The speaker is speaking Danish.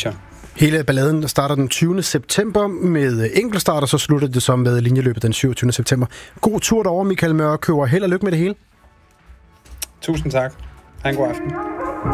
feature. Hele balladen starter den 20. september med enkeltstart, og så slutter det så med linjeløbet den 27. september. God tur derovre, Michael Mørkøver. Held og lykke med det hele. Tusind tak. Ha' en god aften.